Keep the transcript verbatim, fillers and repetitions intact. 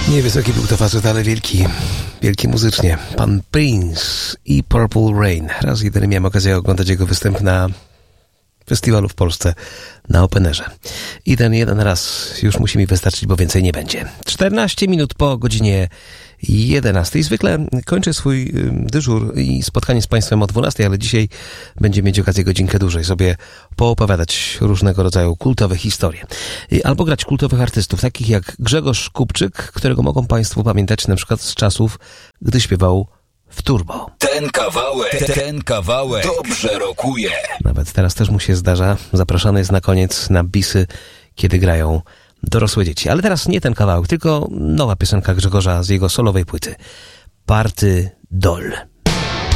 Niewysoki był to facet, ale wielki, wielki muzycznie. Pan Prince i Purple Rain. Raz jedyny miałem okazję oglądać jego występ na festiwalu w Polsce, na Openerze. I ten jeden raz już musi mi wystarczyć, bo więcej nie będzie. czternaście minut po godzinie jedenastej. Zwykle kończę swój dyżur i spotkanie z Państwem o dwunastej, ale dzisiaj będzie mieć okazję godzinkę dłużej sobie poopowiadać różnego rodzaju kultowe historie. Albo grać kultowych artystów, takich jak Grzegorz Kupczyk, którego mogą Państwo pamiętać na przykład z czasów, gdy śpiewał w Turbo. Ten kawałek, ten kawałek dobrze rokuje. Nawet teraz też mu się zdarza. Zapraszany jest na koniec na bisy, kiedy grają dorosłe dzieci. Ale teraz nie ten kawałek, tylko nowa piosenka Grzegorza z jego solowej płyty. Party Doll.